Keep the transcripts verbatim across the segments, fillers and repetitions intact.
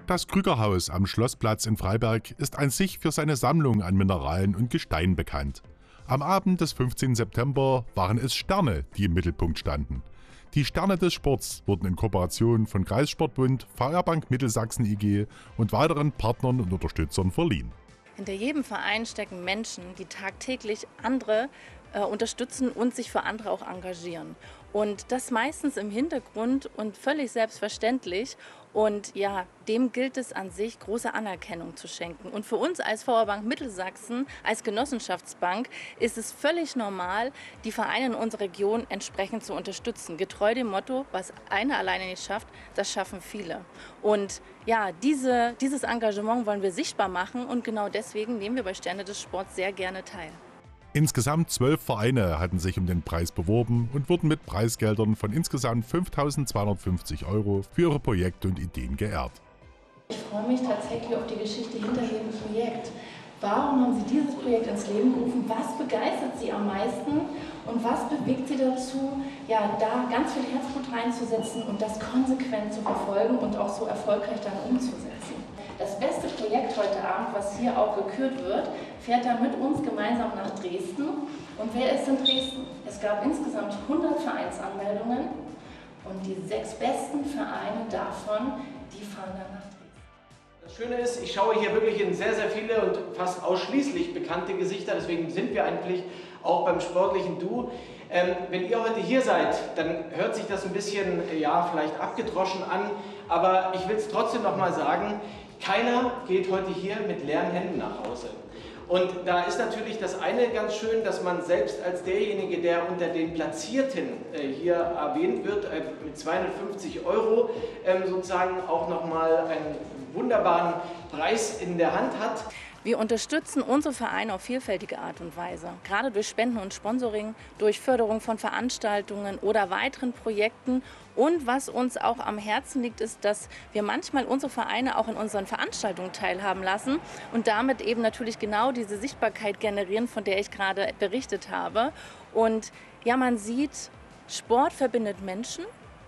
Das Krügerhaus am Schlossplatz in Freiberg ist an sich für seine Sammlung an Mineralen und Gestein bekannt. Am Abend des fünfzehnten September waren es Sterne, die im Mittelpunkt standen. Die Sterne des Sports wurden in Kooperation von Kreissportbund, V R Bank Mittelsachsen I G und weiteren Partnern und Unterstützern verliehen. Hinter jedem Verein stecken Menschen, die tagtäglich andere äh, unterstützen und sich für andere auch engagieren. Und das meistens im Hintergrund und völlig selbstverständlich. Und ja, dem gilt es an sich, große Anerkennung zu schenken. Und für uns als V R Bank Mittelsachsen, als Genossenschaftsbank, ist es völlig normal, die Vereine in unserer Region entsprechend zu unterstützen. Getreu dem Motto, was einer alleine nicht schafft, das schaffen viele. Und ja, diese, dieses Engagement wollen wir sichtbar machen und genau deswegen nehmen wir bei Sterne des Sports sehr gerne teil. Insgesamt zwölf Vereine hatten sich um den Preis beworben und wurden mit Preisgeldern von insgesamt fünftausendzweihundertfünfzig Euro für ihre Projekte und Ideen geehrt. Ich freue mich tatsächlich auf die Geschichte hinter dem Projekt. Warum haben Sie dieses Projekt ins Leben gerufen? Was begeistert Sie am meisten? Und was bewegt Sie dazu, ja, da ganz viel Herzblut reinzusetzen und das konsequent zu verfolgen und auch so erfolgreich dann umzusetzen? Das beste Projekt heute Abend, was hier auch gekürt wird, fährt dann mit uns gemeinsam nach Dresden. Und wer ist in Dresden? Es gab insgesamt hundert Vereinsanmeldungen und die sechs besten Vereine davon, die fahren dann nach Dresden. Das Schöne ist, ich schaue hier wirklich in sehr, sehr viele und fast ausschließlich bekannte Gesichter, deswegen sind wir eigentlich auch beim sportlichen Du. Ähm, wenn ihr heute hier seid, dann hört sich das ein bisschen, ja, vielleicht abgedroschen an, aber ich will es trotzdem noch mal sagen, keiner geht heute hier mit leeren Händen nach Hause. Und da ist natürlich das eine ganz schön, dass man selbst als derjenige, der unter den Platzierten äh, hier erwähnt wird, äh, mit zweihundertfünfzig Euro ähm, sozusagen auch nochmal einen wunderbaren Preis in der Hand hat. Wir unterstützen unsere Vereine auf vielfältige Art und Weise, gerade durch Spenden und Sponsoring, durch Förderung von Veranstaltungen oder weiteren Projekten. Und was uns auch am Herzen liegt, ist, dass wir manchmal unsere Vereine auch in unseren Veranstaltungen teilhaben lassen und damit eben natürlich genau diese Sichtbarkeit generieren, von der ich gerade berichtet habe. Und ja, man sieht, Sport verbindet Menschen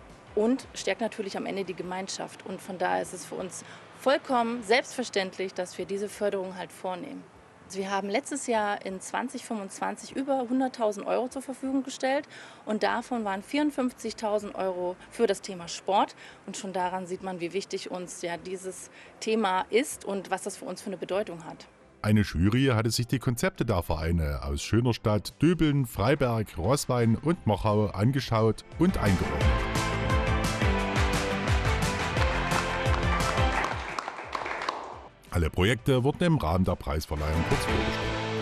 und stärkt natürlich am Ende die Gemeinschaft. Und von daher ist es für uns vollkommen selbstverständlich, dass wir diese Förderung halt vornehmen. Wir haben letztes Jahr in zwanzig fünfundzwanzig über hunderttausend Euro zur Verfügung gestellt und davon waren vierundfünfzigtausend Euro für das Thema Sport. Und schon daran sieht man, wie wichtig uns ja dieses Thema ist und was das für uns für eine Bedeutung hat. Eine Jury hatte sich die Konzepte der Vereine aus Schönerstadt, Döbeln, Freiberg, Roßwein und Mochau angeschaut und eingeordnet. Alle Projekte wurden im Rahmen der Preisverleihung kurz vorgestellt.